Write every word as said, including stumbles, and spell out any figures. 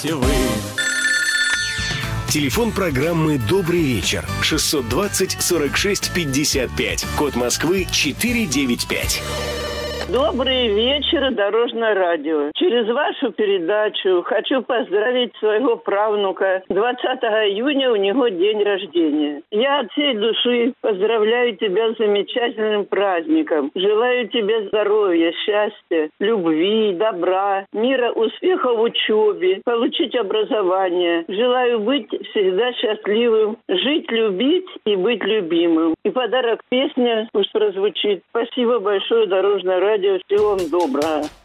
Вы. Телефон программы «Добрый вечер» шестьсот двадцать сорок шесть пятьдесят пять. Код Москвы четыреста девяносто пять. Добрый вечер, Дорожное радио. Через вашу передачу хочу поздравить своего правнука. двадцатого июня у него день рождения. Я от всей души поздравляю тебя с замечательным праздником. Желаю тебе здоровья, счастья, любви, добра, мира, успеха в учебе, получить образование. Желаю быть всегда счастливым, жить, любить и быть любимым. И подарок песня пусть прозвучит. Спасибо большое, Дорожное радио. Всего вам доброго.